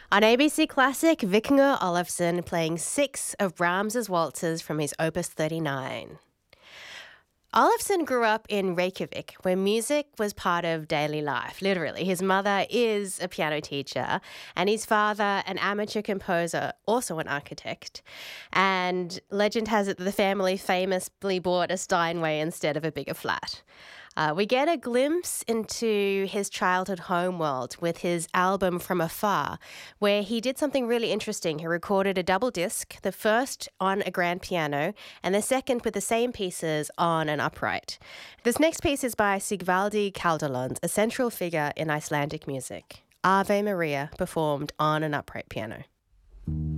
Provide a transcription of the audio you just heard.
On ABC Classic, Vikingur Olafsson playing 6 of Brahms's waltzes from his Opus 39. Olafsson grew up in Reykjavik, where music was part of daily life, literally. His mother is a piano teacher, and his father, an amateur composer, also an architect. And legend has it that the family famously bought a Steinway instead of a bigger flat. We get a glimpse into his childhood homeworld with his album From Afar, where he did something really interesting. He recorded a double disc, the first on a grand piano and the second with the same pieces on an upright. This next piece is by Sigvaldi Kaldalund, a central figure in Icelandic music. Ave Maria, performed on an upright piano.